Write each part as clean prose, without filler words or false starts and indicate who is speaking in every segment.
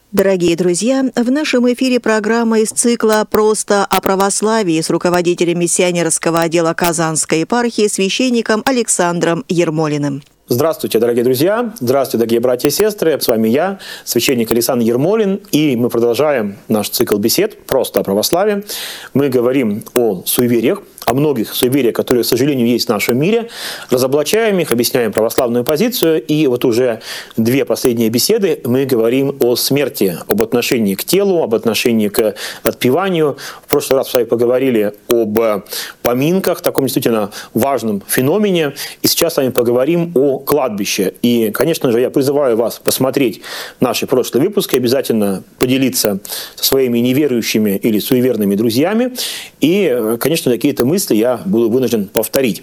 Speaker 1: Дорогие друзья, в нашем эфире программа из цикла «Просто о православии» с руководителем миссионерского отдела Казанской епархии священником Александром Ермолиным.
Speaker 2: Здравствуйте, дорогие друзья! Здравствуйте, дорогие братья и сестры! С вами я, священник Александр Ермолин, и мы продолжаем наш цикл бесед «Просто о православии». Мы говорим о суевериях, о многих суевериях, которые, к сожалению, есть в нашем мире, разоблачаем их, объясняем православную позицию, и вот уже две последние беседы мы говорим о смерти, об отношении к телу, об отношении к отпеванию. В прошлый раз с вами поговорили об поминках, таком действительно важном феномене, и сейчас с вами поговорим о кладбище. И, конечно же, я призываю вас посмотреть наши прошлые выпуски, обязательно поделиться со своими неверующими или суеверными друзьями, и, конечно, какие-то мысли я буду вынужден повторить.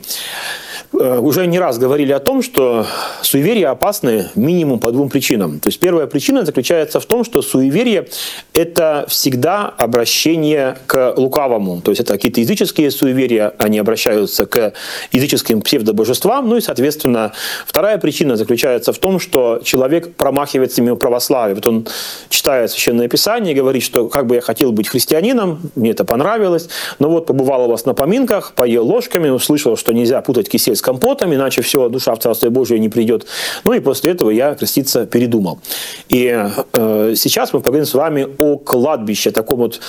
Speaker 2: Уже не раз говорили о том, что суеверия опасны минимум по двум причинам. То есть первая причина заключается в том, что суеверие – это всегда обращение к лукавому. То есть это какие-то языческие суеверия, они обращаются к языческим псевдобожествам. Ну и, соответственно, вторая причина заключается в том, что человек промахивается мимо православия. Вот он читает Священное Писание и говорит, что как бы я хотел быть христианином, мне это понравилось, но вот побывал у вас на поминках, поел ложками, услышал, что нельзя путать кисель с компотом, иначе все, душа в Царствие Божие не придет. Ну и после этого я креститься передумал. И сейчас мы поговорим с вами о кладбище, таком вот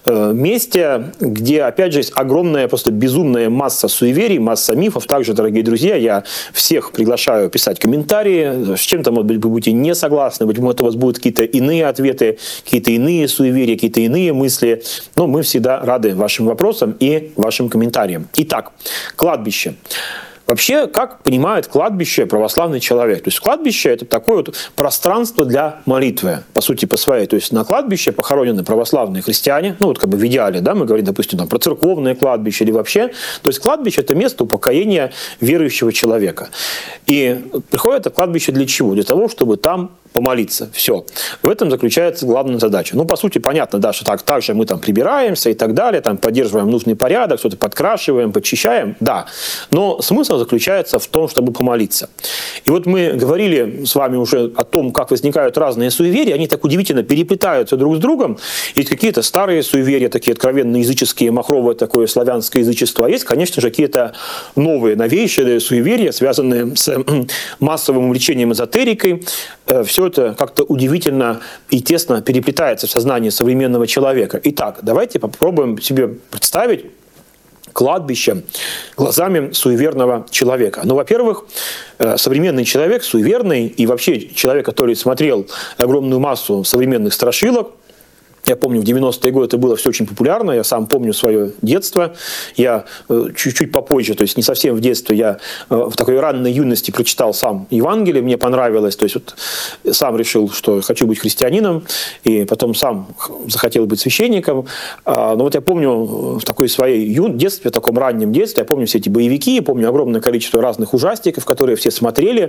Speaker 2: месте, где, опять же, есть огромная, просто безумная масса суеверий, масса мифов. Также, дорогие друзья, я всех приглашаю писать комментарии, с чем-то, может быть, вы будете не согласны, быть может, у вас будут какие-то иные ответы, какие-то иные суеверия, какие-то иные мысли. Но мы всегда рады вашим вопросам и вашим комментариям. Итак, кладбище. Вообще, как понимает кладбище православный человек? То есть кладбище – это такое вот пространство для молитвы, по сути, по своей. То есть на кладбище похоронены православные христиане, ну вот как бы в идеале, да, мы говорим, допустим, там, про церковное кладбище или вообще. То есть кладбище – это место упокоения верующего человека. И приходит это кладбище для чего? Для того, чтобы там помолиться. Все. В этом заключается главная задача. Ну, по сути, понятно, да, что так же мы там прибираемся и так далее, там поддерживаем нужный порядок, что-то подкрашиваем, подчищаем, да. Но смысл заключается в том, чтобы помолиться. И вот мы говорили с вами уже о том, как возникают разные суеверия, они так удивительно переплетаются друг с другом. Есть какие-то старые суеверия, такие откровенно языческие, махровое такое славянское язычество, а есть, конечно же, какие-то новые, новейшие суеверия, связанные с массовым увлечением эзотерикой. Все это как-то удивительно и тесно переплетается в сознании современного человека. Итак, давайте попробуем себе представить кладбище глазами суеверного человека. Ну, во-первых, современный человек, суеверный, и вообще человек, который смотрел огромную массу современных страшилок. Я помню, в 90-е годы это было все очень популярно. Я сам помню свое детство. Я чуть-чуть попозже, то есть не совсем в детстве, я в такой ранней юности прочитал сам Евангелие, мне понравилось. То есть вот сам решил, что хочу быть христианином, и потом сам захотел быть священником. Но вот я помню в такой своей детстве, в таком раннем детстве, я помню все эти боевики, я помню огромное количество разных ужастиков, которые все смотрели.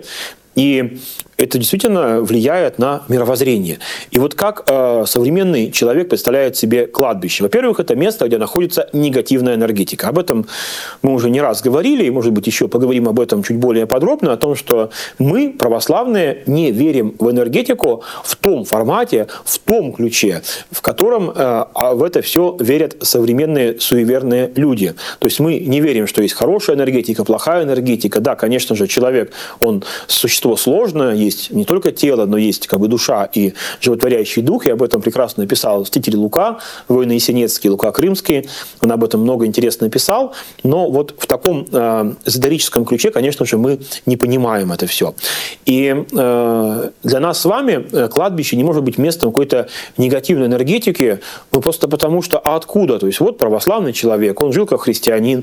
Speaker 2: И это действительно влияет на мировоззрение. И вот как современный человек представляет себе кладбище? Во-первых, это место, где находится негативная энергетика. Об этом мы уже не раз говорили, и, может быть, еще поговорим об этом чуть более подробно, о том, что мы, православные, не верим в энергетику в том формате, в том ключе, в котором в это все верят современные суеверные люди. То есть мы не верим, что есть хорошая энергетика, плохая энергетика. Да, конечно же, человек, он существо сложное, есть не только тело, но есть как бы душа и животворящий дух, и об этом прекрасно написал «Мститель Лука», «Войны Есенинские», Лука Крымский, он об этом много интересно писал, но вот в таком эзотерическом ключе, конечно же, мы не понимаем это все. И для нас с вами кладбище не может быть местом какой-то негативной энергетики, ну, просто потому что откуда? То есть вот православный человек, он жил как христианин,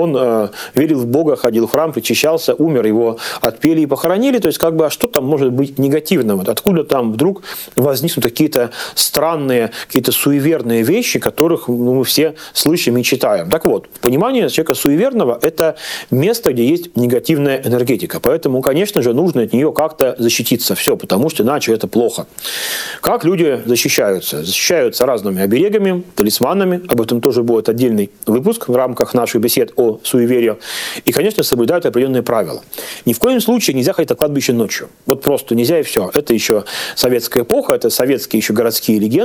Speaker 2: он верил в Бога, ходил в храм, причащался, умер, его отпели и похоронили, то есть как бы, а что там может быть негативного? Откуда там вдруг возникнут какие-то странные, какие-то суеверные вещи, которых мы все слышим и читаем? Так вот, понимание человека суеверного – это место, где есть негативная энергетика. Поэтому, конечно же, нужно от нее как-то защититься. Все, потому что иначе это плохо. Как люди защищаются? Защищаются разными оберегами, талисманами. Об этом тоже будет отдельный выпуск в рамках наших бесед о суевериях. И, конечно, соблюдают определенные правила. Ни в коем случае нельзя ходить на кладбище будущее ночью. Вот просто нельзя и все. Это еще советская эпоха, это советские еще городские легенды.